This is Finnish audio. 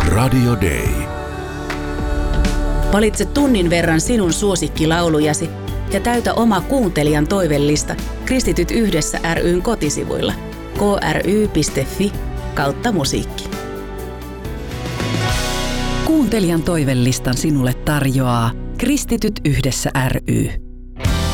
Radio Day. Valitse tunnin verran sinun suosikkilaulujasi ja täytä oma kuuntelijan toivellista Kristityt yhdessä ry:n kotisivuilla kry.fi/musiikki. Kuuntelijan toivellistan sinulle tarjoaa Kristityt yhdessä ry.